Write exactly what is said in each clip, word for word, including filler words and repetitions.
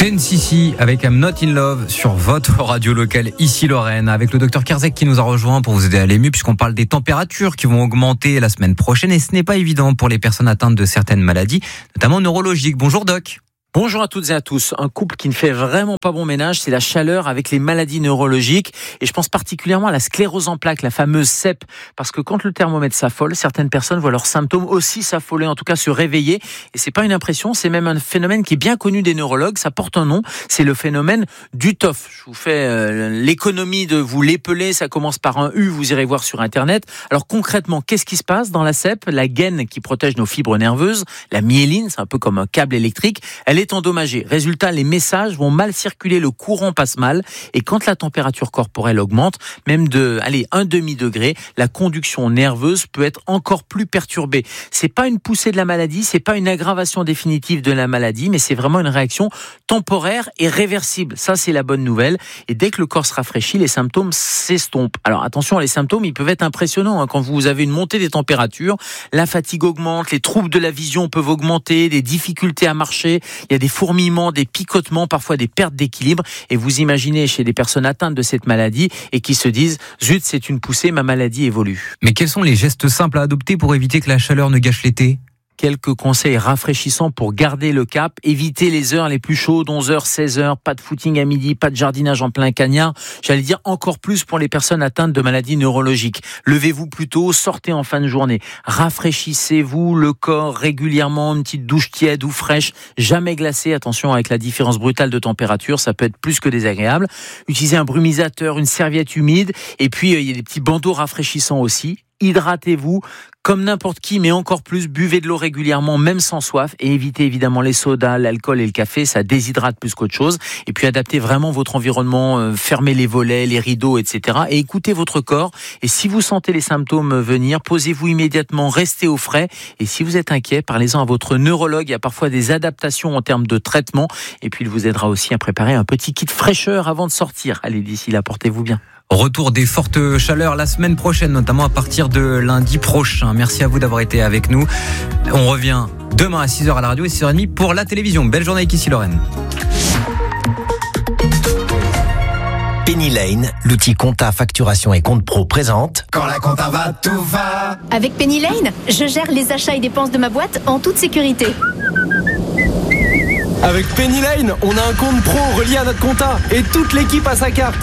N C C avec I'm Not in Love sur votre radio locale ici Lorraine, avec le docteur Kerzek qui nous a rejoint pour vous aider à l'ému, puisqu'on parle des températures qui vont augmenter la semaine prochaine et ce n'est pas évident pour les personnes atteintes de certaines maladies, notamment neurologiques. Bonjour Doc. Bonjour à toutes et à tous. Un couple qui ne fait vraiment pas bon ménage, c'est la chaleur avec les maladies neurologiques. Et je pense particulièrement à la sclérose en plaques, la fameuse S E P. Parce que quand le thermomètre s'affole, certaines personnes voient leurs symptômes aussi s'affoler, en tout cas se réveiller. Et c'est pas une impression, c'est même un phénomène qui est bien connu des neurologues. Ça porte un nom, c'est le phénomène du T O F. Je vous fais euh, l'économie de vous l'épeler, ça commence par un U, vous irez voir sur Internet. Alors concrètement, qu'est-ce qui se passe dans la S E P? La gaine qui protège nos fibres nerveuses, la myéline, c'est un peu comme un câble électrique, elle est endommagée. Résultat, les messages vont mal circuler, le courant passe mal, et quand la température corporelle augmente, même de, allez, un demi-degré, la conduction nerveuse peut être encore plus perturbée. C'est pas une poussée de la maladie, c'est pas une aggravation définitive de la maladie, mais c'est vraiment une réaction temporaire et réversible. Ça, c'est la bonne nouvelle. Et dès que le corps se rafraîchit, les symptômes s'estompent. Alors attention, les symptômes, ils peuvent être impressionnants, hein. Quand vous avez une montée des températures, la fatigue augmente, les troubles de la vision peuvent augmenter, des difficultés à marcher, il y a des fourmillements, des picotements, parfois des pertes d'équilibre. Et vous imaginez chez des personnes atteintes de cette maladie et qui se disent « Zut, c'est une poussée, ma maladie évolue ». Mais quels sont les gestes simples à adopter pour éviter que la chaleur ne gâche l'été ? Quelques conseils rafraîchissants pour garder le cap. Évitez les heures les plus chaudes, onze heures, seize heures, pas de footing à midi, pas de jardinage en plein cagnard. J'allais dire encore plus pour les personnes atteintes de maladies neurologiques. Levez-vous plus tôt, sortez en fin de journée. Rafraîchissez-vous le corps régulièrement, une petite douche tiède ou fraîche, jamais glacée. Attention avec la différence brutale de température, ça peut être plus que désagréable. Utilisez un brumisateur, une serviette humide. Et puis, il y a des petits bandeaux rafraîchissants aussi. Hydratez-vous comme n'importe qui, mais encore plus, buvez de l'eau régulièrement, même sans soif, et évitez évidemment les sodas, l'alcool et le café, ça déshydrate plus qu'autre chose. Et puis adaptez vraiment votre environnement, euh, fermez les volets, les rideaux, et cetera. Et écoutez votre corps. Et si vous sentez les symptômes venir, posez-vous immédiatement, restez au frais. Et si vous êtes inquiet, parlez-en à votre neurologue. Il y a parfois des adaptations en termes de traitement. Et puis il vous aidera aussi à préparer un petit kit fraîcheur avant de sortir. Allez, d'ici là, portez-vous bien. Retour des fortes chaleurs la semaine prochaine, notamment à partir de lundi prochain. Merci à vous d'avoir été avec nous. On revient demain à six heures à la radio et six heures trente pour la télévision. Belle journée avec ici Lorraine. Penny Lane, l'outil compta, facturation et compte pro présente. Quand la compta va, tout va. Avec Penny Lane, je gère les achats et dépenses de ma boîte en toute sécurité. Avec Penny Lane, on a un compte pro relié à notre compta et toute l'équipe a sa carte.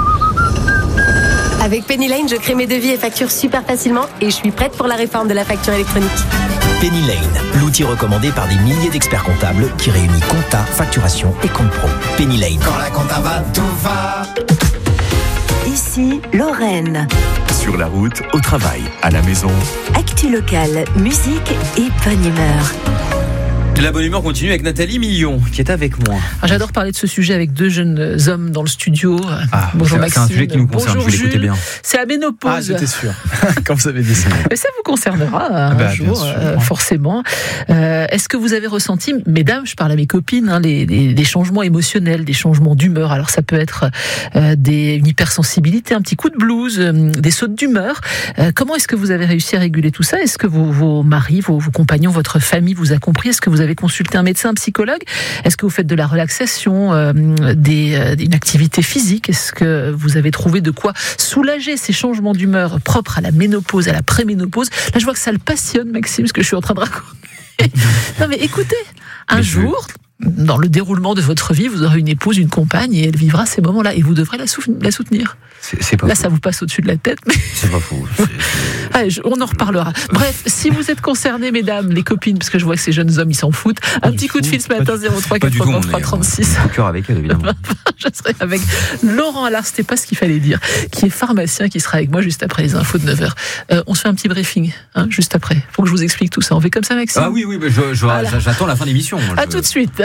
Avec Penny Lane, je crée mes devis et factures super facilement et je suis prête pour la réforme de la facture électronique. Penny Lane, l'outil recommandé par des milliers d'experts comptables qui réunit compta, facturation et compte pro. Penny Lane. Quand la compta va, tout va. Ici, Lorraine. Sur la route, au travail, à la maison. Actu locale, musique et bonne humeur. La bonne humeur continue avec Nathalie Million qui est avec moi. Alors, j'adore parler de ce sujet avec deux jeunes hommes dans le studio. Ah, bonjour c'est, Maxime. c'est un sujet qui nous concerne, bonjour vous l'écoutez Jules. bien. C'est la ménopause. Ah, j'étais sûr. Quand vous avez dit ça. Mais ça vous concernera un bah, jour, euh, forcément. Euh, est-ce que vous avez ressenti, mesdames, je parle à mes copines, hein, les, les, les changements émotionnels, des changements d'humeur. Alors ça peut être euh, des, une hypersensibilité, un petit coup de blues, euh, des sautes d'humeur. Euh, comment est-ce que vous avez réussi à réguler tout ça? Est-ce que vos, vos maris, vos, vos compagnons, votre famille vous a compris? Est-ce que vous avez consulté un médecin, un psychologue? Est-ce que vous faites de la relaxation, euh, des, euh, une activité physique? Est-ce que vous avez trouvé de quoi soulager ces changements d'humeur propres à la ménopause, à la préménopause? Là, je vois que ça le passionne, Maxime, ce que je suis en train de raconter. Non, mais écoutez, un mais jour, je... dans le déroulement de votre vie, vous aurez une épouse, une compagne, et elle vivra ces moments-là, et vous devrez la, sou... la soutenir. C'est, c'est pas Là, fou. Ça vous passe au-dessus de la tête. Mais... C'est pas fou. C'est, c'est... Allez, je, on en reparlera. Bref, si vous êtes concernés, mesdames, les copines, parce que je vois que ces jeunes hommes, ils s'en foutent, un pas petit coup de fil ce matin, zéro trois pas quatre-vingt-trois trente-six. Au cœur avec elle, évidemment. Je serai avec Laurent Allard, c'était pas ce qu'il fallait dire, qui est pharmacien, qui sera avec moi juste après les infos de neuf heures. Euh, on se fait un petit briefing, hein, juste après. Faut que je vous explique tout ça. On fait comme ça, Maxime? Ah oui, oui, mais je, je, voilà. J'attends la fin de l'émission. À je... tout de suite.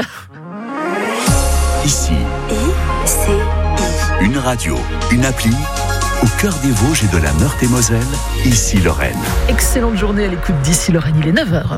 Ici, I C I. Une radio, une appli, au cœur des Vosges et de la Meurthe-et-Moselle, ici Lorraine. Excellente journée à l'écoute d'ici Lorraine, il est neuf heures.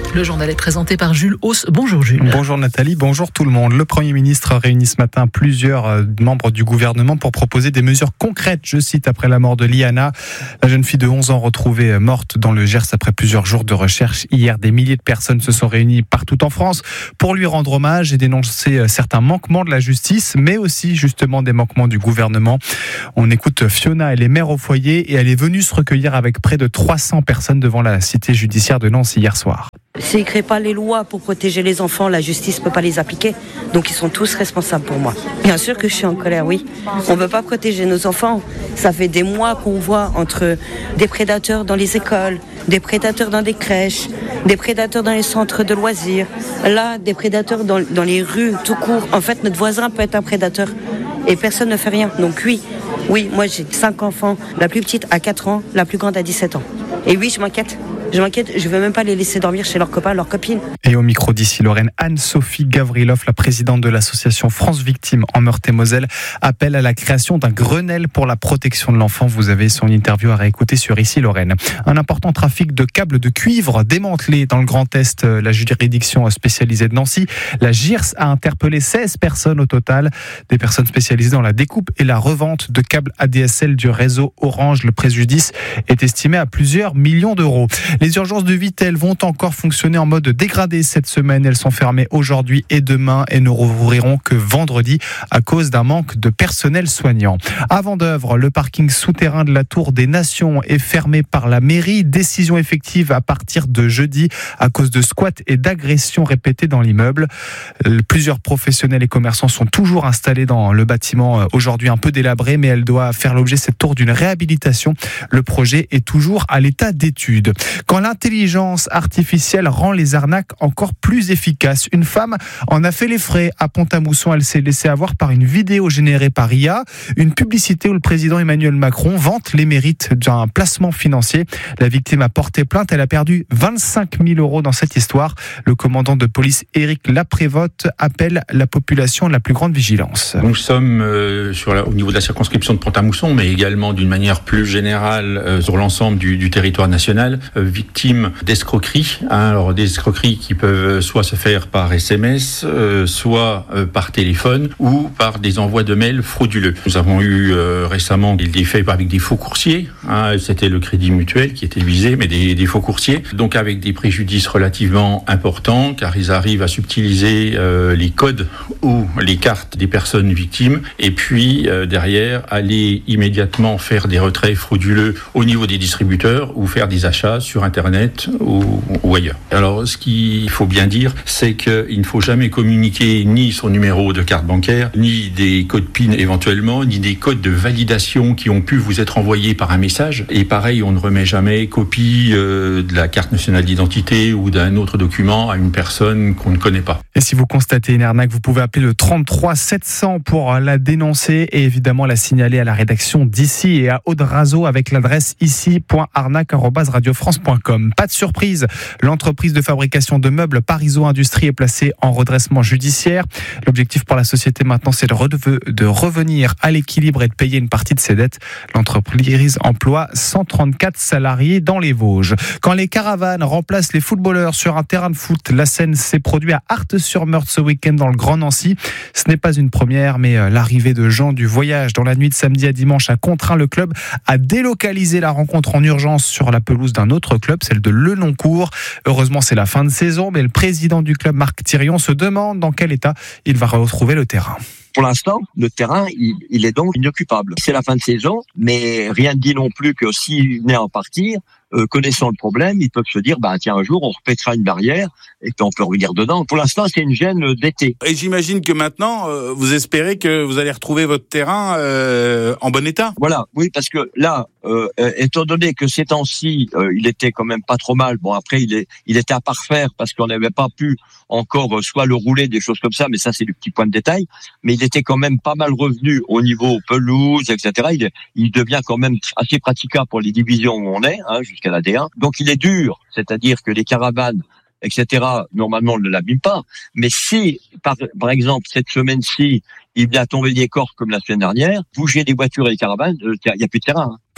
Le journal est présenté par Jules Hauss. Bonjour Jules. Bonjour Nathalie, bonjour tout le monde. Le Premier ministre réunit ce matin plusieurs membres du gouvernement pour proposer des mesures concrètes, je cite, après la mort de Liana. La jeune fille de onze ans retrouvée morte dans le Gers après plusieurs jours de recherche. Hier, des milliers de personnes se sont réunies partout en France pour lui rendre hommage et dénoncer certains manquements de la justice, mais aussi justement des manquements du gouvernement. On écoute Fiona, elle est mère au foyer et elle est venue se recueillir avec près de trois cents personnes devant la cité judiciaire de Nancy hier soir. S'ils ne créent pas les lois pour protéger les enfants, la justice ne peut pas les appliquer. Donc ils sont tous responsables pour moi. Bien sûr que je suis en colère, oui. On ne peut pas protéger nos enfants. Ça fait des mois qu'on voit entre des prédateurs dans les écoles, des prédateurs dans des crèches, des prédateurs dans les centres de loisirs. Là, des prédateurs dans, dans les rues, tout court. En fait, notre voisin peut être un prédateur et personne ne fait rien. Donc oui, oui, moi j'ai cinq enfants. La plus petite a quatre ans, la plus grande a dix-sept ans. Et oui, je m'inquiète. Je m'inquiète, je ne veux même pas les laisser dormir chez leurs copains, leurs copines. Et au micro d'ici Lorraine, Anne-Sophie Gavrilov, la présidente de l'association France Victimes en Meurthe-et-Moselle, appelle à la création d'un Grenelle pour la protection de l'enfant. Vous avez son interview à réécouter sur Ici Lorraine. Un important trafic de câbles de cuivre démantelé dans le Grand Est, la juridiction spécialisée de Nancy. La G I R S a interpellé seize personnes au total, des personnes spécialisées dans la découpe et la revente de câbles A D S L du réseau Orange. Le préjudice est estimé à plusieurs millions d'euros. Les urgences de Vittel vont encore fonctionner en mode dégradé cette semaine. Elles sont fermées aujourd'hui et demain et ne rouvriront que vendredi à cause d'un manque de personnel soignant. À Vendeuvre, le parking souterrain de la Tour des Nations est fermé par la mairie. Décision effective à partir de jeudi à cause de squats et d'agressions répétées dans l'immeuble. Plusieurs professionnels et commerçants sont toujours installés dans le bâtiment, aujourd'hui un peu délabré, mais elle doit faire l'objet cette tour d'une réhabilitation. Le projet est toujours à l'état d'étude. Quand l'intelligence artificielle rend les arnaques encore plus efficaces, une femme en a fait les frais à Pont-à-Mousson. Elle s'est laissée avoir par une vidéo générée par I A, une publicité où le président Emmanuel Macron vante les mérites d'un placement financier. La victime a porté plainte. Elle a perdu vingt-cinq mille euros dans cette histoire. Le commandant de police Éric Laprévotte appelle la population à la plus grande vigilance. Nous sommes euh, sur la, au niveau de la circonscription de Pont-à-Mousson, mais également d'une manière plus générale euh, sur l'ensemble du, du territoire national, euh, victimes d'escroqueries. Hein, alors des escroqueries qui peuvent soit se faire par S M S, euh, soit euh, par téléphone ou par des envois de mails frauduleux. Nous avons eu euh, récemment des, des faits avec des faux coursiers. Hein, c'était le Crédit Mutuel qui était visé, mais des, des faux coursiers. Donc avec des préjudices relativement importants, car ils arrivent à subtiliser euh, les codes ou les cartes des personnes victimes, et puis euh, derrière aller immédiatement faire des retraits frauduleux au niveau des distributeurs ou faire des achats sur Internet ou, ou ailleurs. Alors, ce qu'il faut bien dire, c'est qu'il ne faut jamais communiquer ni son numéro de carte bancaire, ni des codes P I N éventuellement, ni des codes de validation qui ont pu vous être envoyés par un message. Et pareil, on ne remet jamais copie euh, de la carte nationale d'identité ou d'un autre document à une personne qu'on ne connaît pas. Et si vous constatez une arnaque, vous pouvez appeler le trente-trois sept cents pour la dénoncer et évidemment la signaler à la rédaction d'Ici et à Aude Razo avec l'adresse ici point arnaque arobase radio france point com. Pas de surprise, l'entreprise de fabrication de meubles Parizeau Industrie est placée en redressement judiciaire. L'objectif pour la société maintenant, c'est de, redeve- de revenir à l'équilibre et de payer une partie de ses dettes. L'entreprise emploie cent trente-quatre salariés dans les Vosges. Quand les caravanes remplacent les footballeurs sur un terrain de foot, la scène s'est produite à Arthes-sur-Meurthe ce week-end dans le Grand Nancy. Ce n'est pas une première, mais l'arrivée de gens du voyage dans la nuit de samedi à dimanche a contraint le club à délocaliser la rencontre en urgence sur la pelouse d'un autre club, celle de Lenoncourt. Heureusement, c'est la fin de saison, mais le président du club, Marc Thirion, se demande dans quel état il va retrouver le terrain. Pour l'instant, le terrain, il, il est donc inoccupable. C'est la fin de saison, mais rien ne dit non plus que s'il venait à en partir, euh, connaissant le problème, ils peuvent se dire, bah tiens, un jour, on repètera une barrière et puis on peut revenir dedans. Pour l'instant, c'est une gêne d'été. Et j'imagine que maintenant, euh, vous espérez que vous allez retrouver votre terrain euh, en bon état. Voilà, oui, parce que là, euh, étant donné que ces temps-ci, euh, il était quand même pas trop mal. Bon, après, il est, il était à parfaire parce qu'on n'avait pas pu encore euh, soit le rouler, des choses comme ça, mais ça, c'est du petit point de détail. Mais il était quand même pas mal revenu au niveau pelouse, et cetera. Il, il devient quand même assez praticable pour les divisions où on est, hein, jusqu'à la D un. Donc, il est dur, c'est-à-dire que les caravanes, et cetera, normalement, on ne l'abîme pas. Mais si, par, par exemple, cette semaine-ci, il vient tomber des corps comme la semaine dernière, bouger des voitures et des caravanes, il n'y a, a plus de terrain. Hein.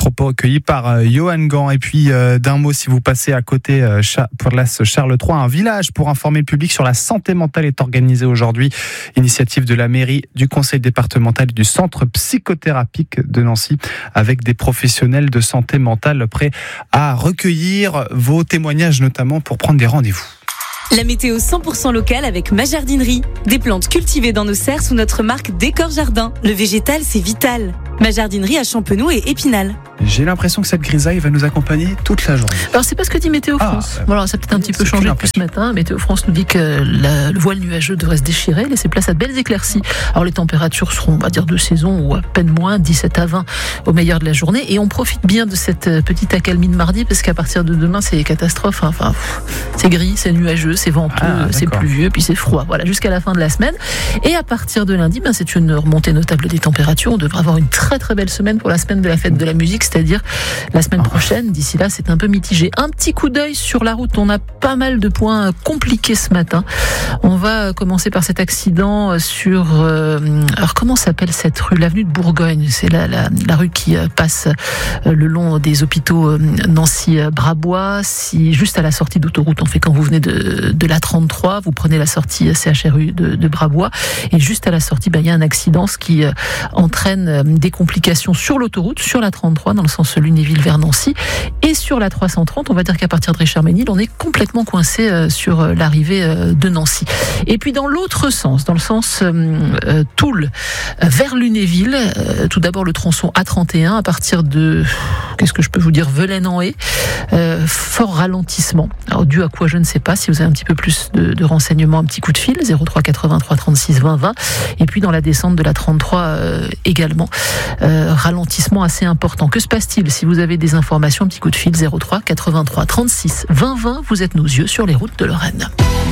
Propos recueillis par euh, Johan Gant. Et puis euh, d'un mot, si vous passez à côté euh, pour place Charles trois, un village pour informer le public sur la santé mentale est organisé aujourd'hui. Initiative de la mairie, du conseil départemental et du centre psychothérapique de Nancy, avec des professionnels de santé mentale prêts à recueillir vos témoignages, notamment pour prendre des rendez-vous. La météo cent pour cent locale avec ma jardinerie. Des plantes cultivées dans nos serres sous notre marque Décor Jardin. Le végétal, c'est vital. Ma jardinerie à Champenoux et Épinal. J'ai l'impression que cette grisaille va nous accompagner toute la journée. Alors c'est pas ce que dit Météo France. Ah, voilà, ça a peut-être un petit peu changé depuis ce matin. Météo France nous dit que la, le voile nuageux devrait se déchirer, laisser place à de belles éclaircies. Alors les températures seront, on va dire, de saison ou à peine moins, dix-sept à vingt au meilleur de la journée. Et on profite bien de cette petite accalmie de mardi, parce qu'à partir de demain, c'est catastrophe. Enfin, c'est gris, c'est nuageux, c'est venteux, ah, c'est pluvieux, puis c'est froid. Voilà, jusqu'à la fin de la semaine. Et à partir de lundi, ben, c'est une remontée notable des températures. On devrait avoir une très très belle semaine pour la semaine de la fête de la musique, c'est-à-dire la semaine prochaine. D'ici là, c'est un peu mitigé. Un petit coup d'œil sur la route. On a pas mal de points compliqués ce matin. On va commencer par cet accident sur... Euh, alors, comment s'appelle cette rue ? L'avenue de Bourgogne. C'est la, la, la rue qui passe le long des hôpitaux Nancy-Brabois. Si, juste à la sortie d'autoroute, on fait quand vous venez de, de la trente-trois, vous prenez la sortie C H R U de, de Brabois. Et juste à la sortie, ben, il y a un accident, ce qui entraîne des complications sur l'autoroute, sur la trente-trois, dans le sens Lunéville vers Nancy, et sur la trois cent trente, on va dire qu'à partir de Richard-Ménil, on est complètement coincé euh, sur euh, l'arrivée euh, de Nancy. Et puis dans l'autre sens, dans le sens euh, Toul euh, vers Lunéville, euh, tout d'abord le tronçon A trente et un, à partir de, qu'est-ce que je peux vous dire, Velaine-en-Haye, euh, fort ralentissement. Alors dû à quoi, je ne sais pas. Si vous avez un petit peu plus de, de renseignements, un petit coup de fil, zéro trois quatre-vingt-trois trente-six vingt vingt. Et puis dans la descente de la trente-trois euh, également, euh, ralentissement assez important. Que se passe-t-il? Si vous avez des informations, un petit coup de fil, zéro trois quatre-vingt-trois trente-six vingt vingt. Vous êtes nos yeux sur les routes de Lorraine.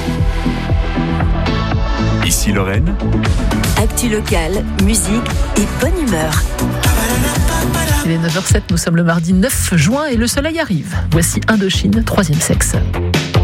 Ici Lorraine. Actu locale, musique et bonne humeur. Il est neuf heures zéro sept, nous sommes le mardi neuf juin et le soleil arrive. Voici Indochine, troisième sexe.